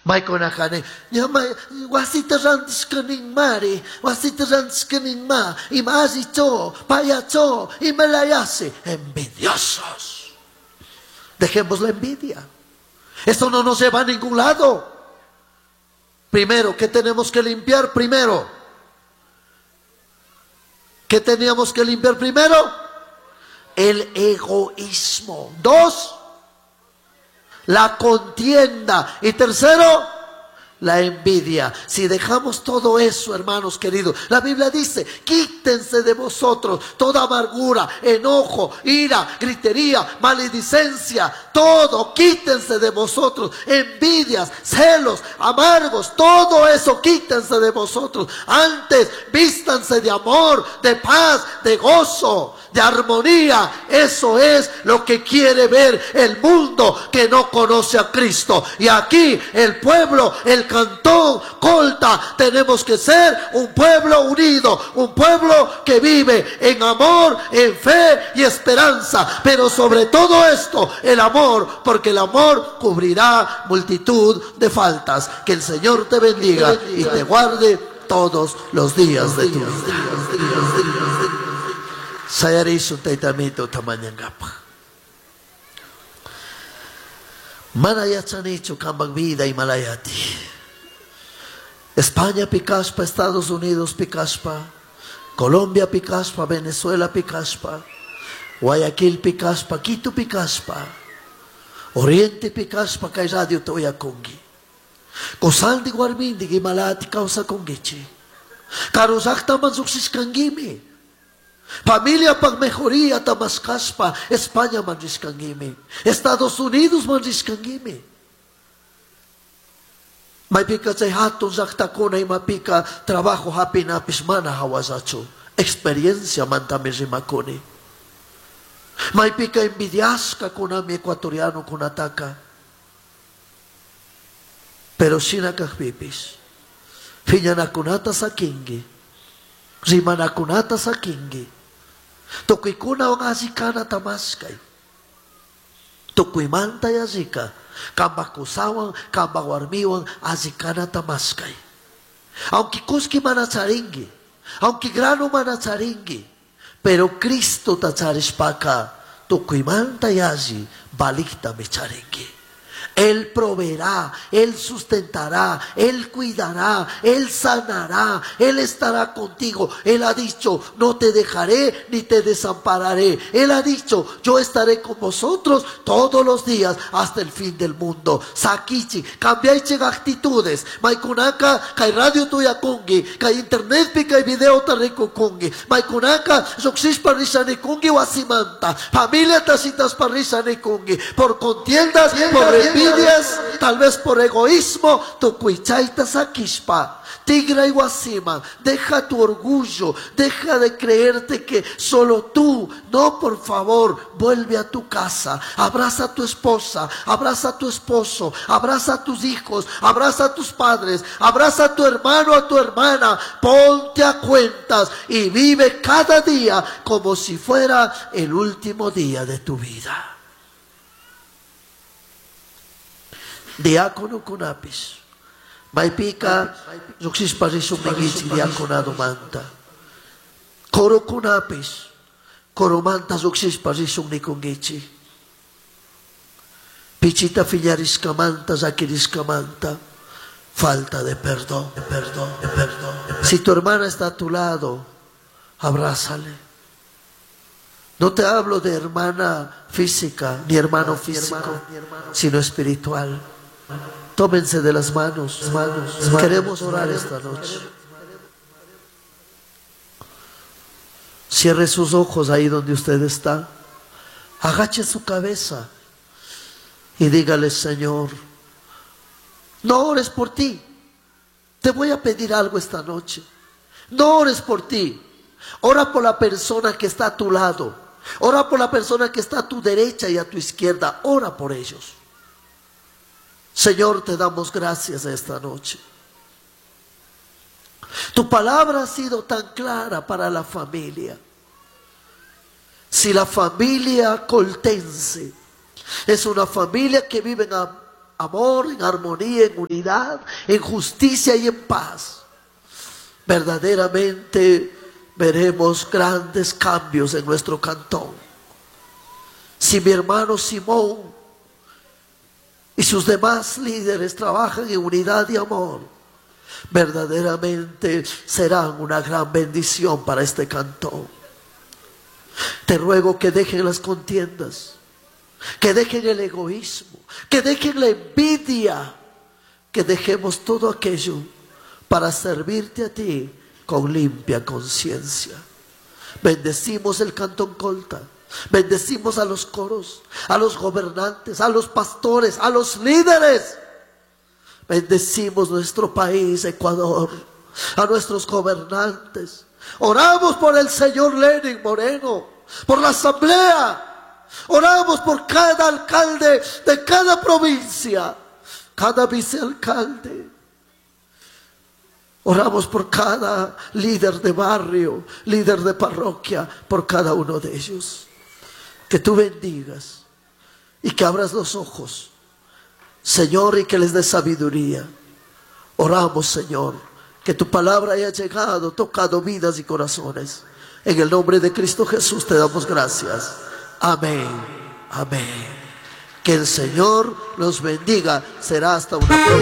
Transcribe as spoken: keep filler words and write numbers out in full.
Maiko nakane, nyamay, wasita rantis kaning mari, wasita rantis kaning ma, imazito, payato, imelayase, envidiosos. Dejemos la envidia. Esto no nos lleva a ningún lado. Primero, ¿qué tenemos que limpiar primero? ¿Qué teníamos que limpiar primero? El egoísmo. Dos, la contienda. Y tercero, la envidia. Si dejamos todo eso, hermanos queridos, la Biblia dice, quítense de vosotros toda amargura, enojo, ira, gritería, maledicencia, todo, quítense de vosotros, envidias, celos, amargos, todo eso quítense de vosotros. Antes, vístanse de amor, de paz, de gozo, de armonía. Eso es lo que quiere ver el mundo que no conoce a Cristo. Y aquí el pueblo, el cantón, colta, tenemos que ser un pueblo unido, un pueblo que vive en amor, en fe y esperanza. Pero sobre todo esto, el amor, porque el amor cubrirá multitud de faltas. Que el Señor te bendiga y te guarde todos los días de tu vida. Sayarisun taitamito tamanyangapa. Manayachanicho kambang vida y malayati. España picaspa, Estados Unidos picaspa, Colombia picaspa, Venezuela picaspa, Guayaquil picaspa, Quito picaspa, Oriente picaspa, kay radio toya kongi. Kosandi guarmindi gimalati kausa kongichi. Karusakta mansuksis kangimi. Familia pag mejoría tamaskaspa, España manriskangimi, Estados Unidos manriskangimi. May pika chay hatong zakta ko na mapika trabajo hapi na pismana hawazacho. Experiencia mantami rimakoni. May pika envidias ka ko na mi ecuatoriano kunataka. Pero sinakakpipis. Finyanakunata sa kingi. Rimanakunata sa kingi. Tukoy kuna ang azikana tamaskay. Tukoy mantay azika. Kambakusawang, kambawarmiwang azikana tamaskay. Aunque kuski manacharingi, aunque grano manacharingi, pero Cristo tacharispaka, tukoy mantay azi, balikta mecharingi. Él proveerá, Él sustentará, Él cuidará, Él sanará, Él estará contigo. Él ha dicho, no te dejaré ni te desampararé. Él ha dicho, yo estaré con vosotros todos los días hasta el fin del mundo. Sakichi, cambiaiche actitudes. Maikunaka, kay radio tuya kungi, kay internet pi kay video tariko kungi. Maikunaka, suksis parisane kungi wasimanta. Familia tasitas parisane kungi. Por contiendas, por envidia, tal vez por egoísmo, tu cuichaita saquispa, tigra y guasima, deja tu orgullo, deja de creerte que solo tú, no, por favor, vuelve a tu casa, abraza a tu esposa, abraza a tu esposo, abraza a tus hijos, abraza a tus padres, abraza a tu hermano, a tu hermana, ponte a cuentas y vive cada día como si fuera el último día de tu vida. Diácono kunapis. Maipika, yuksis parisum ningisi diaconado manta. Coro kunapis. Coro manta yuksis parisum nikungichi. Pichita fillarisca manta, zakirisca manta. Falta de perdón, de perdón, de perdón. Si tu hermana está a tu lado, abrázale. No te hablo de hermana física, ni hermano físico, sino espiritual. Tómense de las manos, manos. Queremos orar esta noche. Cierre sus ojos ahí donde usted está. Agache su cabeza y dígale, Señor, no ores por ti. Te voy a pedir algo esta noche. No ores por ti. Ora por la persona que está a tu lado. Ora por la persona que está a tu derecha y a tu izquierda. Ora por ellos. Señor, te damos gracias esta noche. Tu palabra ha sido tan clara para la familia. Si la familia coltense es una familia que vive en, amor, en armonía, en unidad, en justicia y en paz, verdaderamente veremos grandes cambios en nuestro cantón. Si mi hermano Simón y sus demás líderes trabajan en unidad y amor, verdaderamente serán una gran bendición para este cantón. Te ruego que dejen las contiendas, que dejen el egoísmo, que dejen la envidia, que dejemos todo aquello para servirte a ti con limpia conciencia. Bendecimos el Cantón Colta, bendecimos a los coros, a los gobernantes, a los pastores, a los líderes. Bendecimos nuestro país, Ecuador, a nuestros gobernantes. Oramos por el señor Lenin Moreno, por la asamblea. Oramos por cada alcalde de cada provincia, cada vicealcalde. Oramos por cada líder de barrio, líder de parroquia, por cada uno de ellos. Que tú bendigas y que abras los ojos, Señor, y que les des sabiduría. Oramos, Señor, que tu palabra haya llegado, tocado vidas y corazones. En el nombre de Cristo Jesús te damos gracias. Amén. Amén. Que el Señor los bendiga. Será hasta una próxima.